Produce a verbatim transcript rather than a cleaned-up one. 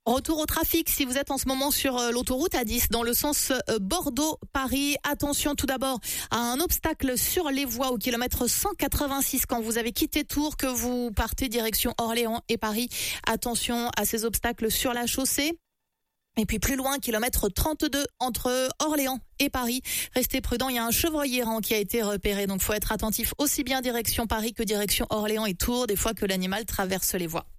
Retour au trafic, si vous êtes en ce moment sur l'autoroute A dix dans le sens Bordeaux-Paris, attention tout d'abord à un obstacle sur les voies au kilomètre cent quatre-vingt-six quand vous avez quitté Tours, que vous partez direction Orléans et Paris. Attention à ces obstacles sur la chaussée. Et puis plus loin, kilomètre trente-deux entre Orléans et Paris. Restez prudents, il y a un chevreuil errant qui a été repéré, donc faut être attentif aussi bien direction Paris que direction Orléans et Tours, des fois que l'animal traverse les voies.